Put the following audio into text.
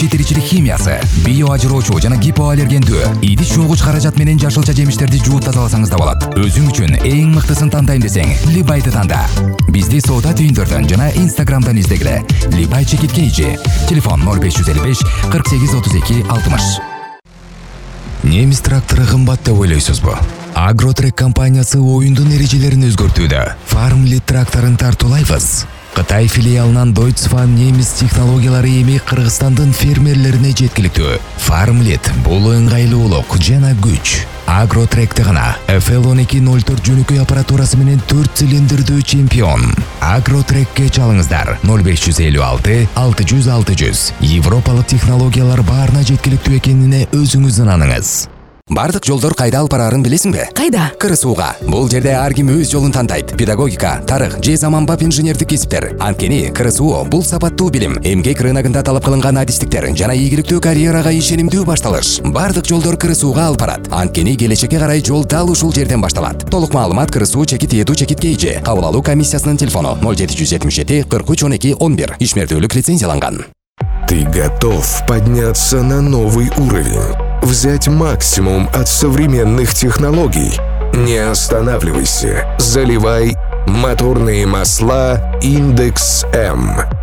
жетиричилик химиясы, био ажыроочу жана гипоаллергендүү, идиш жуугуч каражат менен жашылча жемиштерди жууп тазаласаңыз да болот. Өзүң үчүн эң мыктысын тандайм десең, Либайды танда. Бизди соода түйүндөрдөн жана Инстаграмдан издегиле. Либай чекит кейжи. Телефон 0555 48 32 60. Немис трактору кымбат деп ойлойсузбу? Агротрек компаниясы оюндун эрежелерин өзгөртүүдө. Farmlit тракторун тартуулайбыз. Кытай филиалынан Deutsche немис технологиялары эми Кыргызстандын фермерлерине жеткиликтүү. Farmlit бул ыңгайлуулук жана күч. Агротректе гана FL1204 жөнөкөй аппаратурасы менен 4 цилиндрдүү чемпион. Агротрекке чалыңыздар 0556 600 600. Европалык технологиялар баарына жеткиликтүү экенине өзүңүз ынаныңыз. Бардык жолдор кайда алып барарын билесиңби? Кайда? КырСууга. Бул жерде ар ким өз жолун тандайт. Педагогика, тарых же заманбап инженердик кесиптер. Анткени КырСуу бул сапаттуу билим, эмгек рыногунда талап кылынган адистиктер жана ийгиликтүү карьерага ишенимдүү башталыш. Бардык жолдор КырСууга алып барат. Анткени келечекке карай жол дал ушул жерден башталат. Толук маалымат КырСуу чекит эту чекит кейжи. Кабыл алуу комиссиясынын телефону 0777 43 12 11. Ишмердүүлүк лицензияланган. Ты готов подняться на новый уровень? Взять максимум от современных технологий? Не останавливайся. Заливай моторные масла Индекс М.